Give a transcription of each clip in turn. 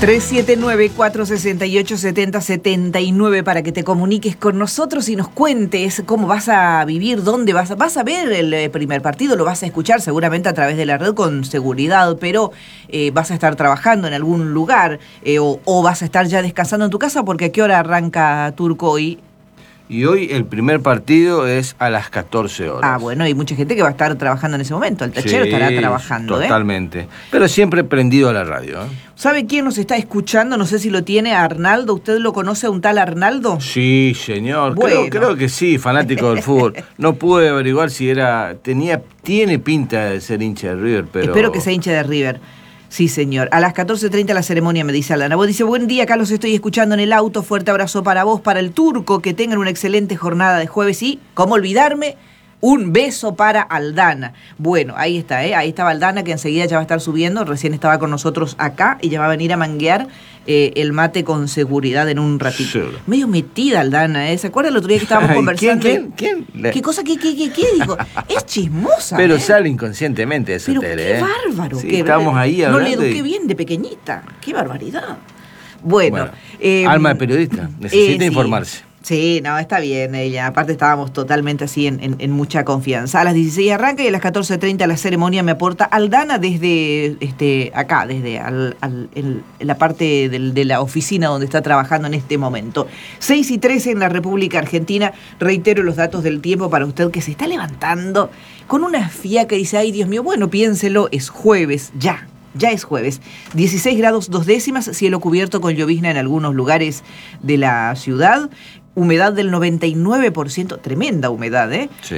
379-468-7079 para que te comuniques con nosotros y nos cuentes cómo vas a vivir, dónde vas a ver el primer partido, lo vas a escuchar seguramente a través de la red con seguridad, pero vas a estar trabajando en algún lugar o vas a estar ya descansando en tu casa, porque ¿a qué hora arranca Turco hoy? Y hoy el primer partido es a las 14 horas. Ah, bueno, hay mucha gente que va a estar trabajando en ese momento. El tachero estará trabajando, totalmente. Pero siempre prendido a la radio. ¿Sabe quién nos está escuchando? No sé si lo tiene, Arnaldo. ¿Usted lo conoce a un tal Arnaldo? Sí, señor. Bueno. Creo que sí, fanático del fútbol. No pude averiguar si tiene pinta de ser hincha de River, pero... Espero que sea hincha de River. Sí, señor. A las 14:30 la ceremonia, me dice Aldana. Vos dice, buen día, Carlos, estoy escuchando en el auto. Fuerte abrazo para vos, para el Turco. Que tengan una excelente jornada de jueves. Y, ¿cómo olvidarme? Un beso para Aldana. Bueno, ahí está, ahí estaba Aldana, que enseguida ya va a estar subiendo. Recién estaba con nosotros acá y ya va a venir a manguear el mate con seguridad en un ratito. Sí. Medio metida Aldana, ¿eh? ¿Se acuerda el otro día que estábamos conversando? ¿Quién? ¿Qué cosa? ¿Qué dijo? Es chismosa. Pero sale inconscientemente esa tele, qué bárbaro. Sí, estamos ahí hablando. No le eduqué bien de pequeñita. Qué barbaridad. Bueno. Alma de periodista. Necesita informarse. Sí, no, está bien ella. Aparte estábamos totalmente así en mucha confianza. A las 16 arranca y a las 14:30 la ceremonia me aporta Aldana desde acá, desde la parte de la oficina donde está trabajando en este momento. 6:13 en la República Argentina. Reitero los datos del tiempo para usted que se está levantando con una fiaca que dice, ay Dios mío, bueno, piénselo, es jueves, ya es jueves. 16 grados 2 décimas, cielo cubierto con llovizna en algunos lugares de la ciudad. Humedad del 99%, tremenda humedad, ¿eh? Sí.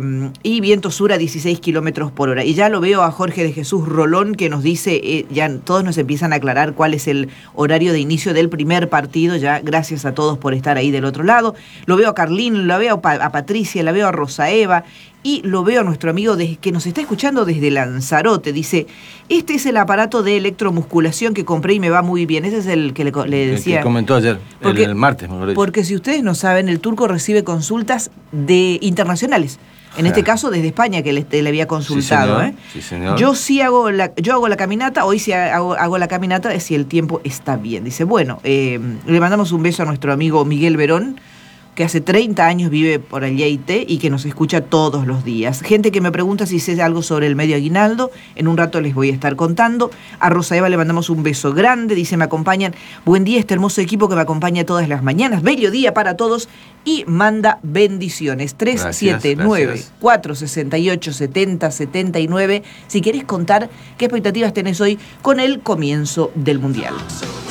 Y viento sur a 16 kilómetros por hora. Y ya lo veo a Jorge de Jesús Rolón, que nos dice, ya todos nos empiezan a aclarar cuál es el horario de inicio del primer partido. Ya, gracias a todos por estar ahí del otro lado. Lo veo a Carlín, lo veo a Patricia, la veo a Rosa Eva. Y lo veo a nuestro amigo que nos está escuchando desde Lanzarote. Dice, este es el aparato de electromusculación que compré y me va muy bien. Ese es el que le decía. El que comentó ayer, el martes, mejor dicho. Porque si ustedes no saben, el Turco recibe consultas internacionales. En este caso, desde España, que le había consultado. Sí, señor. Yo hago la caminata, hoy sí hago la caminata si el tiempo está bien. Dice, bueno, le mandamos un beso a nuestro amigo Miguel Verón, que hace 30 años vive por el Yeite y que nos escucha todos los días. Gente que me pregunta si sé algo sobre el medio aguinaldo, en un rato les voy a estar contando. A Rosa Eva le mandamos un beso grande, dice, me acompañan, buen día, este hermoso equipo que me acompaña todas las mañanas, bello día para todos, y manda bendiciones. 379-468-7079, si querés contar qué expectativas tenés hoy con el comienzo del Mundial.